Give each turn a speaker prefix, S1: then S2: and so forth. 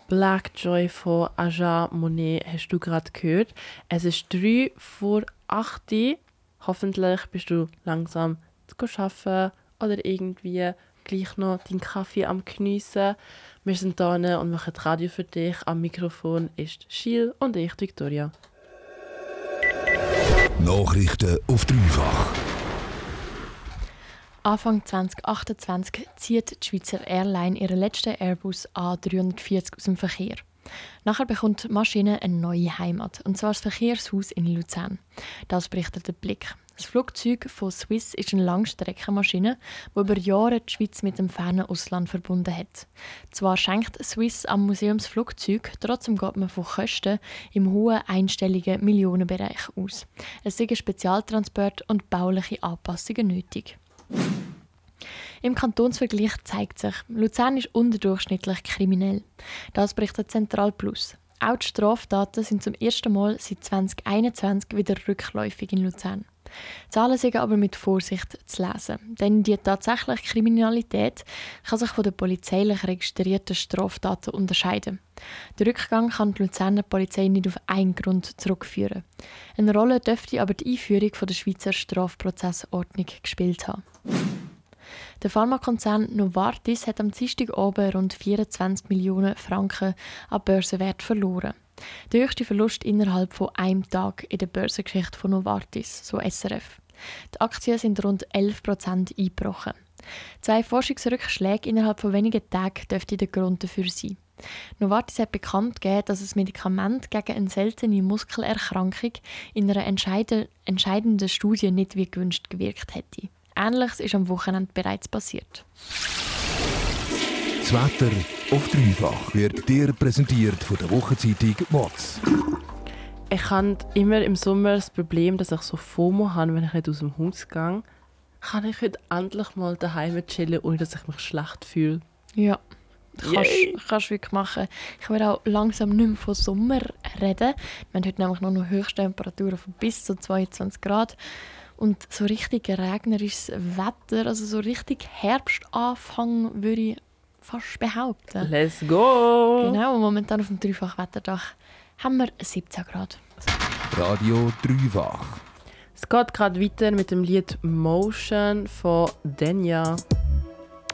S1: Black Joy von Aja Monet hast du gerade gehört. Es ist 3 vor 8 Uhr. Hoffentlich bist du langsam zu arbeiten oder irgendwie gleich noch deinen Kaffee am Geniessen. Wir sind hier und machen Radio für dich. Am Mikrofon ist Gilles und ich, Victoria.
S2: Nachrichten auf dreifach.
S3: Anfang 2028 zieht die Schweizer Airline ihren letzten Airbus A340 aus dem Verkehr. Nachher bekommt die Maschine eine neue Heimat, und zwar das Verkehrshaus in Luzern. Das berichtet der Blick. Das Flugzeug von Swiss ist eine Langstreckenmaschine, die über Jahre die Schweiz mit dem fernen Ausland verbunden hat. Zwar schenkt Swiss am Museumsflugzeug, trotzdem geht man von Kosten im hohen einstelligen Millionenbereich aus. Es sind Spezialtransport und bauliche Anpassungen nötig. Im Kantonsvergleich zeigt sich, Luzern ist unterdurchschnittlich kriminell. Das berichtet Zentral Plus. Auch die Straftaten sind zum ersten Mal seit 2021 wieder rückläufig in Luzern. Die Zahlen sind aber mit Vorsicht zu lesen, denn die tatsächliche Kriminalität kann sich von den polizeilich registrierten Straftaten unterscheiden. Der Rückgang kann die Luzerner Polizei nicht auf einen Grund zurückführen. Eine Rolle dürfte aber die Einführung der Schweizer Strafprozessordnung gespielt haben. Der Pharmakonzern Novartis hat am Dienstag oben rund 24 Millionen Franken an Börsenwert verloren. Der höchste Verlust innerhalb von einem Tag in der Börsengeschichte von Novartis, so SRF. Die Aktien sind rund 11% eingebrochen. 2 Forschungsrückschläge innerhalb von wenigen Tagen dürften der Grund dafür sein. Novartis hat bekannt gegeben, dass das Medikament gegen eine seltene Muskelerkrankung in einer entscheidenden Studie nicht wie gewünscht gewirkt hätte. Ähnliches ist am Wochenende bereits passiert.
S2: Das Wetter auf dreifach wird dir präsentiert von der Wochenzeitung WATS.
S1: Ich habe immer im Sommer das Problem, dass ich so FOMO habe, wenn ich nicht aus dem Haus gehe. Kann ich heute endlich mal daheim chillen, ohne dass ich mich schlecht fühle?
S3: Ja, kannst du wirklich machen. Ich will auch langsam nicht mehr von Sommer reden. Wir haben heute nämlich noch Höchsttemperaturen von bis zu 22 Grad. Und so richtig regnerisches Wetter, also so richtig Herbstanfang, würde ich fast behaupten.
S1: Let's go!
S3: Genau, und momentan auf dem Dreifach-Wetterdach haben wir 17 Grad.
S2: Radio dreifach.
S1: Es geht gerade weiter mit dem Lied Motion von Denya.